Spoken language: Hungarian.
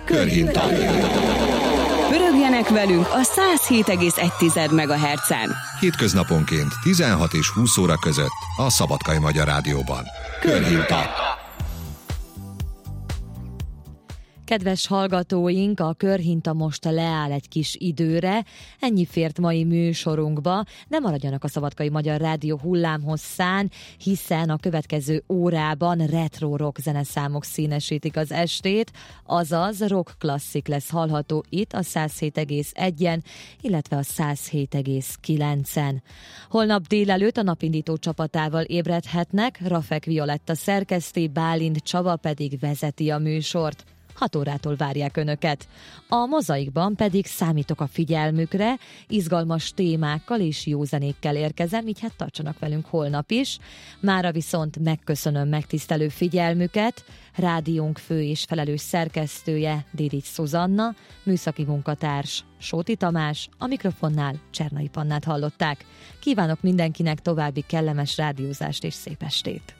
Körhinta. Pörögjenek velünk a 107,1 MHz-en. Hétköznaponként 16 és 20 óra között a Szabadkai Magyar Rádióban. Körhinta. Kedves hallgatóink, a Körhinta most leáll egy kis időre, ennyi fért mai műsorunkba, de maradjanak a Szabadkai Magyar Rádió hullámhosszán, hiszen a következő órában retro rock zeneszámok színesítik az estét, azaz rock klasszik lesz hallható itt a 107,1-en, illetve a 107,9-en. Holnap délelőtt a napindító csapatával ébredhetnek, Rafek Violetta szerkeszti, Bálint Csaba pedig vezeti a műsort. 6 órától várják Önöket. A Mozaikban pedig számítok a figyelmükre, izgalmas témákkal és jó zenékkel érkezem, így hát tartsanak velünk holnap is. Mára viszont megköszönöm megtisztelő figyelmüket, rádiónk fő és felelős szerkesztője Dédics Zuzanna, műszaki munkatárs Sóti Tamás, a mikrofonnál Csernai Pannát hallották. Kívánok mindenkinek további kellemes rádiózást és szép estét!